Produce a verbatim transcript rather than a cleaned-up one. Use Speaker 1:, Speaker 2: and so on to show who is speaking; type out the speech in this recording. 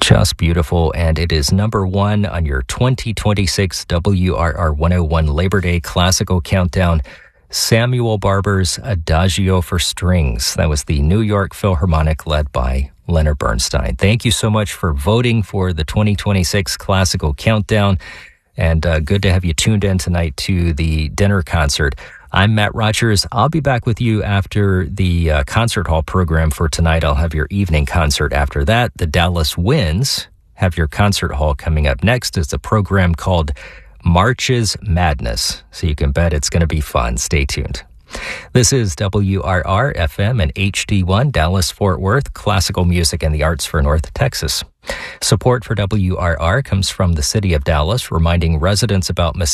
Speaker 1: Just beautiful, and it is number one on your twenty twenty-six W R R one oh one Labor Day Classical Countdown. Samuel Barber's Adagio for Strings. That was the New York Philharmonic led by Leonard Bernstein. Thank you so much for voting for the twenty twenty-six Classical Countdown, and uh, good to have you tuned in tonight to the dinner concert. I'm Matt Rogers. I'll be back with you after the uh, concert hall program for tonight. I'll have your evening concert after that. The Dallas Winds have your concert hall coming up next. It's a program called Marches Madness, so you can bet it's going to be fun. Stay tuned. This is W R R F M and H D one, Dallas-Fort Worth, classical music and the arts for North Texas. Support for W R R comes from the city of Dallas, reminding residents about